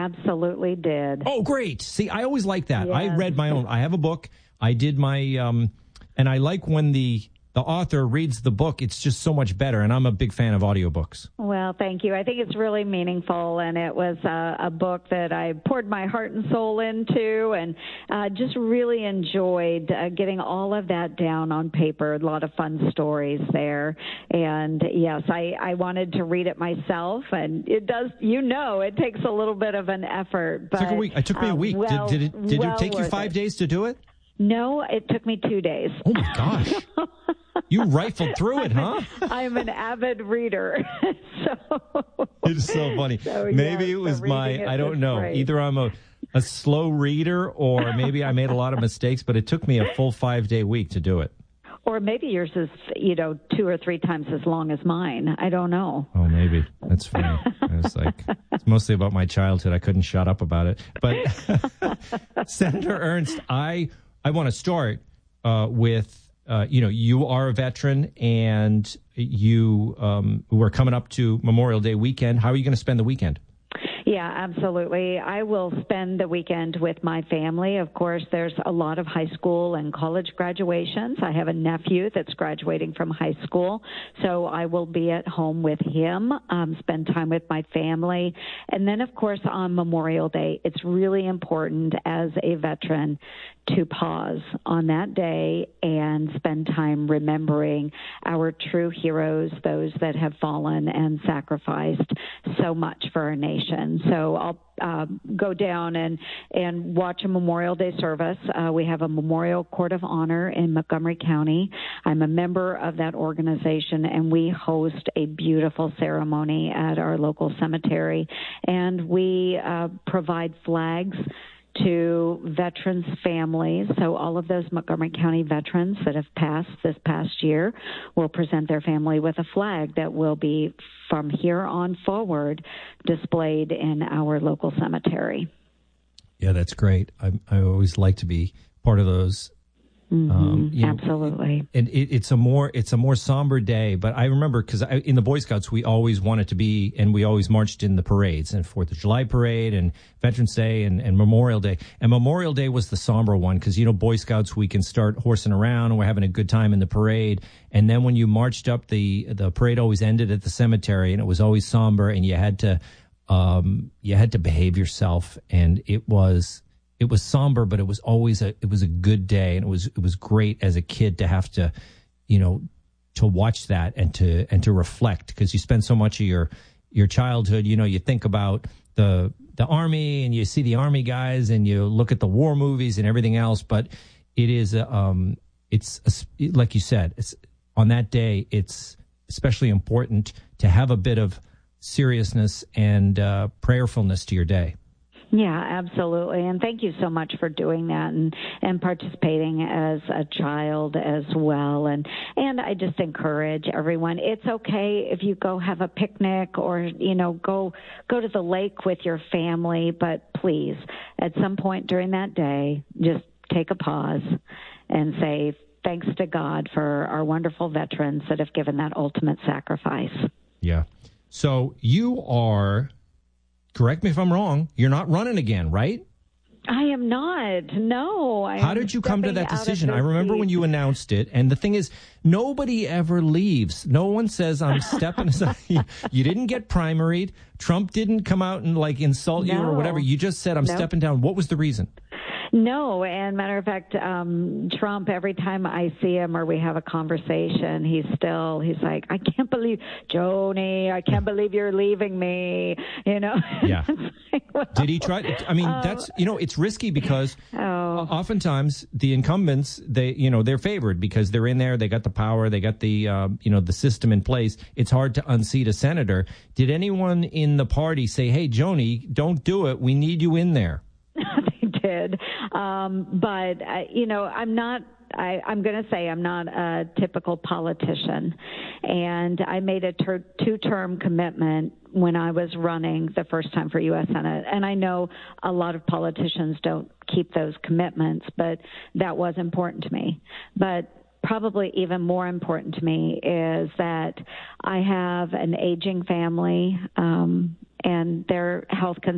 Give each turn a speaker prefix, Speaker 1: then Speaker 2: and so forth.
Speaker 1: absolutely did.
Speaker 2: Oh, great. See, I always like that.
Speaker 1: Yes.
Speaker 2: I read my own. I have a book. I did my, and I like when the author reads the book. It's just so much better. And I'm a big fan of audiobooks.
Speaker 1: Well, thank you. I think it's really meaningful, and it was a book that I poured my heart and soul into, and just really enjoyed getting all of that down on paper. A lot of fun stories there. And yes, I wanted to read it myself, and it does, it takes a little bit of an effort. But,
Speaker 2: it took a week. It took me a week. Did it take you 5 days to do it?
Speaker 1: No, it took me 2 days.
Speaker 2: Oh, my gosh. You rifled through it, huh?
Speaker 1: I'm an avid reader.
Speaker 2: It's so funny. Maybe it was I don't know.
Speaker 1: Great.
Speaker 2: Either I'm a slow reader or maybe I made a lot of mistakes, but it took me a full 5-day week to do it.
Speaker 1: Or maybe yours is, 2 or 3 times as long as mine. I don't know.
Speaker 2: Oh, maybe. That's funny. It's mostly about my childhood. I couldn't shut up about it. But Senator Ernst, I want to start with, you are a veteran and you were coming up to Memorial Day weekend. How are you going to spend the weekend?
Speaker 1: Yeah, absolutely. I will spend the weekend with my family. Of course, there's a lot of high school and college graduations. I have a nephew that's graduating from high school, so I will be at home with him, spend time with my family. And then, of course, on Memorial Day, it's really important as a veteran to pause on that day and spend time remembering our true heroes, those that have fallen and sacrificed so much for our nation. So I'll go down and watch a Memorial Day service. We have a Memorial Court of Honor in Montgomery County. I'm a member of that organization, and we host a beautiful ceremony at our local cemetery. And we provide flags to veterans' families. So all of those Montgomery County veterans that have passed this past year will present their family with a flag that will be, from here on forward, displayed in our local cemetery.
Speaker 2: Yeah, that's great. I always like to be part of those.
Speaker 1: Absolutely.
Speaker 2: And it's a more somber day, but I remember because in the Boy Scouts we always wanted to be, and we always marched in the parades, and 4th of July parade and Veterans Day and Memorial Day. And Memorial Day was the somber one because Boy Scouts, we can start horsing around and we're having a good time in the parade, and then when you marched up, the parade always ended at the cemetery, and it was always somber, and you had to behave yourself, and it was somber, but it was always a good day, and it was great as a kid to have to, to watch that and to reflect, because you spend so much of your childhood, you think about the Army, and you see the Army guys, and you look at the war movies and everything else, but it is like you said, it's on that day, it's especially important to have a bit of seriousness and prayerfulness to your day.
Speaker 1: Yeah, absolutely. And thank you so much for doing that and participating as a child as well. And I just encourage everyone, it's okay if you go have a picnic or, go to the lake with your family, but please, at some point during that day, just take a pause and say, thanks to God for our wonderful veterans that have given that ultimate sacrifice.
Speaker 2: Yeah. So you are, correct me if I'm wrong, you're not running again, right?
Speaker 1: I am not. No.
Speaker 2: How did you come to that decision? I remember when you announced it, and the thing is, nobody ever leaves. No one says, I'm stepping aside. You didn't get primaried. Trump didn't come out and insult you or whatever. You just said, I'm stepping down. What was the reason?
Speaker 1: No, and matter of fact, Trump, every time I see him or we have a conversation, he's like, I can't believe, Joni, I can't believe you're leaving me,
Speaker 2: Yeah. Did he try? I mean, that's, it's risky because oftentimes the incumbents, they're favored because they're in there, they got the power, they got the, the system in place. It's hard to unseat a senator. Did anyone in the party say, hey, Joni, don't do it. We need you in there?
Speaker 1: Did. But, I'm not, I'm going to say I'm not a typical politician. And I made a 2-term commitment when I was running the first time for U.S. Senate. And I know a lot of politicians don't keep those commitments, but that was important to me. But probably even more important to me is that I have an aging family, and their health concerns